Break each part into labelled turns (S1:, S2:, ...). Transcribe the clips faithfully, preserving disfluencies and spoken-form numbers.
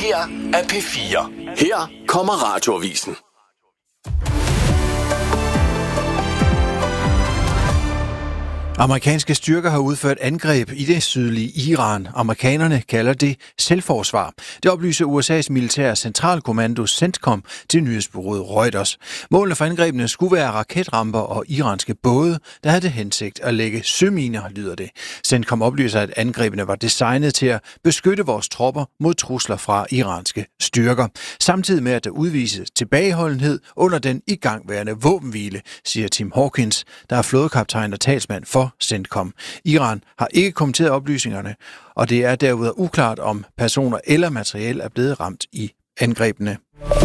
S1: her er P fire. Her kommer Radioavisen.
S2: Amerikanske styrker har udført angreb i det sydlige Iran. Amerikanerne kalder det selvforsvar. Det oplyser U S A's militære centralkommando CENTCOM til nyhedsbureauet Reuters. Målene for angrebene skulle være raketramper og iranske både, der havde det hensigt at lægge søminer, lyder det. CENTCOM oplyser, at angrebene var designet til at beskytte vores tropper mod trusler fra iranske styrker. Samtidig med, at der udvises tilbageholdenhed under den igangværende våbenhvile, siger Tim Hawkins, der er flådekaptajn og talsmand for CENTCOM. Iran har ikke kommenteret oplysningerne, og det er derudover uklart, om personer eller materiel er blevet ramt i angrebene.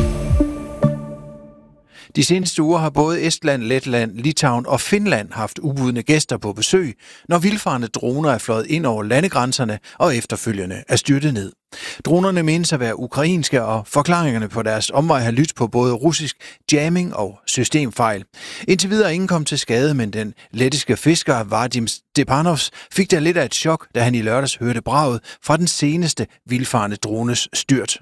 S2: De seneste uger har både Estland, Letland, Litauen og Finland haft ubudne gæster på besøg, når vildfarne droner er fløjet ind over landegrænserne og efterfølgende er styrtet ned. Dronerne menes at være ukrainske, og forklaringerne på deres omvej har lyttet på både russisk jamming og systemfejl. Indtil videre ingen kom til skade, men den lettiske fisker Vadim Stepanovs fik da lidt af et chok, da han i lørdags hørte braget fra den seneste vildfarne drones styrt.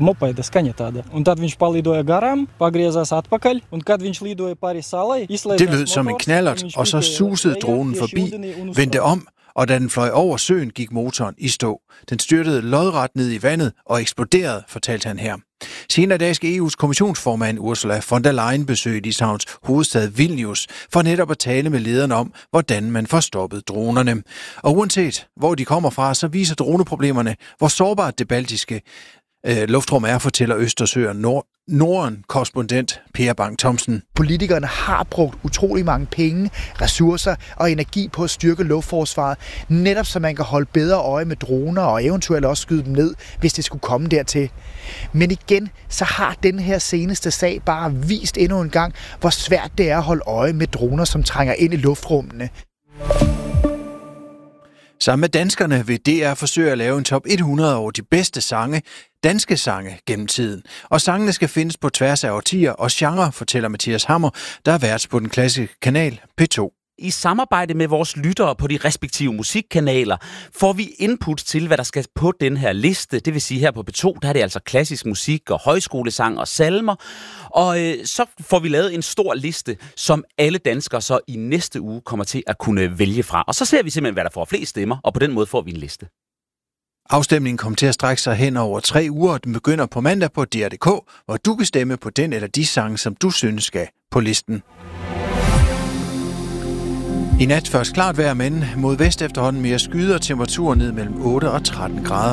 S2: Det lød som en knallert, og så susede dronen forbi, vendte om, og da den fløj over søen, gik motoren i stå. Den styrtede lodret ned i vandet og eksploderede, fortalte han her. Senere i dag skal E U's kommissionsformand Ursula von der Leyen besøge Litauens hovedstad Vilnius for netop at tale med lederne om, hvordan man får stoppet dronerne. Og uanset hvor de kommer fra, så viser droneproblemerne, hvor sårbart det baltiske øh, luftrum er, fortæller Østersøen Nord Norden-korrespondent Per Bang Thomsen.
S3: Politikerne har brugt utrolig mange penge, ressourcer og energi på at styrke luftforsvaret, netop så man kan holde bedre øje med droner og eventuelt også skyde dem ned, hvis det skulle komme dertil. Men igen, så har den her seneste sag bare vist endnu en gang, hvor svært det er at holde øje med droner, som trænger ind i luftrummene.
S2: Sammen med danskerne vil D R forsøge at lave en top hundrede over de bedste sange, danske sange gennem tiden. Og sangene skal findes på tværs af årtier og genre, fortæller Mathias Hammer, der er vært på den klassiske kanal P to.
S4: I samarbejde med vores lyttere på de respektive musikkanaler får vi input til, hvad der skal på den her liste. Det vil sige, her på P to, der er det altså klassisk musik og højskolesang og salmer. Og øh, så får vi lavet en stor liste, som alle danskere så i næste uge kommer til at kunne vælge fra. Og så ser vi simpelthen, hvad der får flest stemmer, og på den måde får vi en liste.
S2: Afstemningen kommer til at strække sig hen over tre uger, og den begynder på mandag på D R punktum d k, hvor du kan stemme på den eller de sange, som du synes skal på listen. I nat først klart vejr, men mod vest efterhånden mere skyder, temperaturen ned mellem otte og tretten grader.